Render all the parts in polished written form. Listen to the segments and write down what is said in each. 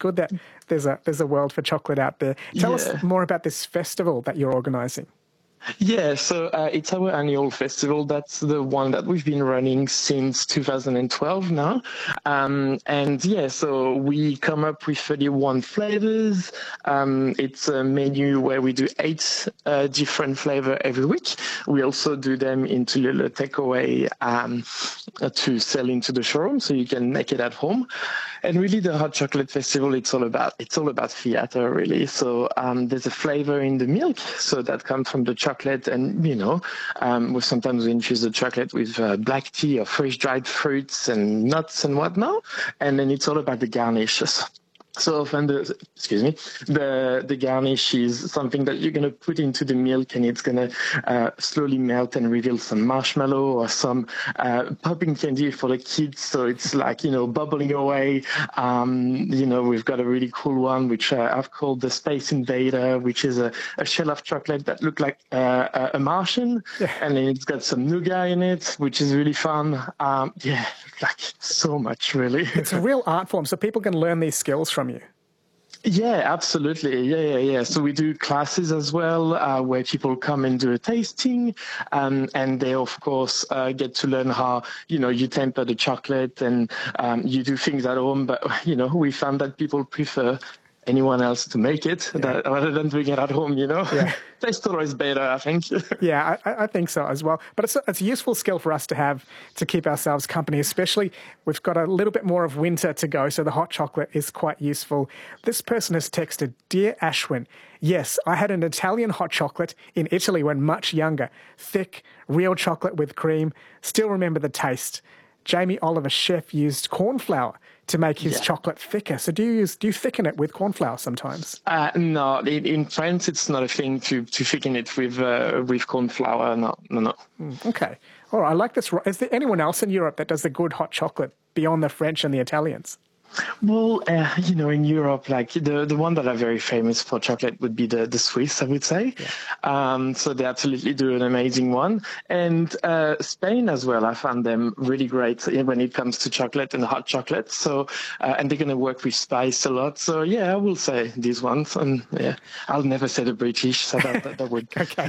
good that there's a world for chocolate out there. Tell us more about this festival that you're organising. Yeah, so it's our annual festival. That's the one that we've been running since 2012 now. And yeah, so we come up with 31 flavors. It's a menu where we do 8 different flavors every week. We also do them into little takeaway to sell into the showroom, so you can make it at home. And really, the Hot Chocolate Festival, it's all about theater, really. So there's a flavor in the milk, so that comes from the chocolate, and sometimes we infuse the chocolate with black tea or fresh dried fruits and nuts and whatnot. And then it's all about the garnishes. So often the garnish is something that you're going to put into the milk, and it's going to slowly melt and reveal some marshmallow or some popping candy for the kids. So it's like, bubbling away. We've got a really cool one, which I've called the Space Invader, which is a shell of chocolate that looked like a Martian. Yeah. And then it's got some nougat in it, which is really fun. Like so much, really. It's a real art form, so people can learn these skills from you. Yeah, absolutely. Yeah. So we do classes as well, where people come and do a tasting, and they, of course, get to learn how, you temper the chocolate and you do things at home. But, we found that people prefer anyone else to make it rather than doing it at home, Yeah. Tastes always better, I think. Yeah, I think so as well. But it's a useful skill for us to have to keep ourselves company, especially we've got a little bit more of winter to go, so the hot chocolate is quite useful. This person has texted, "Dear Ashwin, yes, I had an Italian hot chocolate in Italy when much younger. Thick, real chocolate with cream. Still remember the taste. Jamie Oliver, chef, used corn flour to make his chocolate thicker. So do you thicken it with corn flour sometimes? No, in France it's not a thing to thicken it with corn flour. No. Okay. All right. I like this. Is there anyone else in Europe that does the good hot chocolate beyond the French and the Italians? Well, in Europe, like the one that are very famous for chocolate would be the Swiss, I would say. Yeah. So they absolutely do an amazing one. And Spain as well, I found them really great when it comes to chocolate and hot chocolate. So, and they're going to work with spice a lot. So yeah, I will say these ones. And yeah, I'll never say the British, so that would... Okay.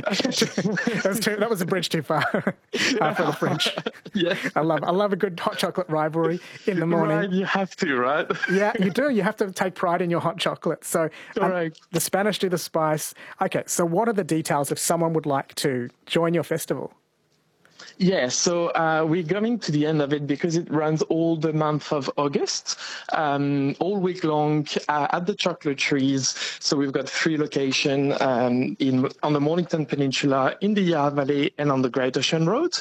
That was a bridge too far for the French. Yeah. I love a good hot chocolate rivalry in the morning. Right, you have to, right? Yeah, you do. You have to take pride in your hot chocolate. So the Spanish do the spice. Okay, so what are the details if someone would like to join your festival? Yeah, so we're coming to the end of it because it runs all the month of August, all week long at the Chocolate Trees. So we've got 3 locations on the Mornington Peninsula, in the Yarra Valley, and on the Great Ocean Road.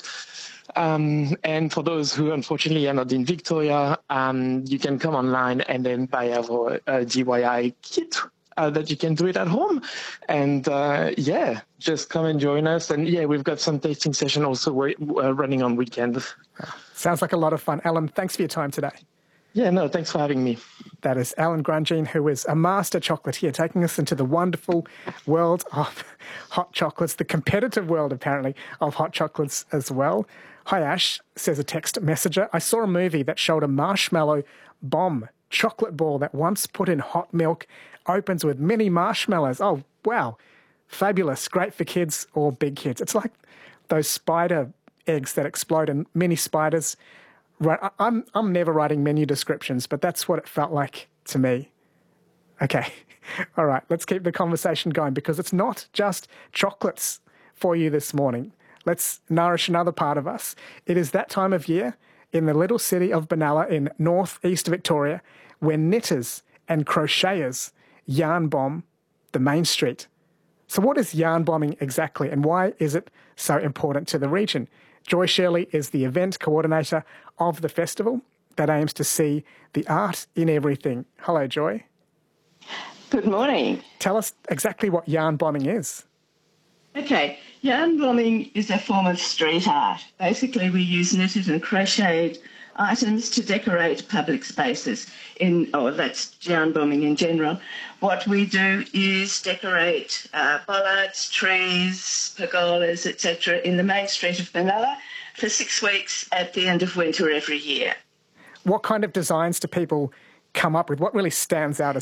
And for those who unfortunately are not in Victoria, you can come online and then buy our DIY kit that you can do it at home. And just come and join us. And we've got some tasting session also running on weekends. Sounds like a lot of fun. Alan, thanks for your time today. Yeah, no, thanks for having me. That is Alan Grandjean, who is a master chocolatier, taking us into the wonderful world of hot chocolates, the competitive world, apparently, of hot chocolates as well. Hi, Ash, says a text messenger. I saw a movie that showed a marshmallow bomb chocolate ball that once put in hot milk opens with mini marshmallows. Oh, wow. Fabulous. Great for kids or big kids. It's like those spider eggs that explode and mini spiders. Right. I'm never writing menu descriptions, but that's what it felt like to me. Okay. All right. Let's keep the conversation going because it's not just chocolates for you this morning. Let's nourish another part of us. It is that time of year in the little city of Benalla in northeast Victoria where knitters and crocheters yarn bomb the main street. So what is yarn bombing exactly and why is it so important to the region? Joy Shirley is the event coordinator of the festival that aims to see the art in everything. Hello, Joy. Good morning. Tell us exactly what yarn bombing is. Okay, yarn bombing is a form of street art. Basically, we use knitted and crocheted items to decorate public spaces. That's yarn bombing in general. What we do is decorate bollards, trees, pergolas, etc. in the main street of Benalla for 6 weeks at the end of winter every year. What kind of designs do people come up with? What really stands out as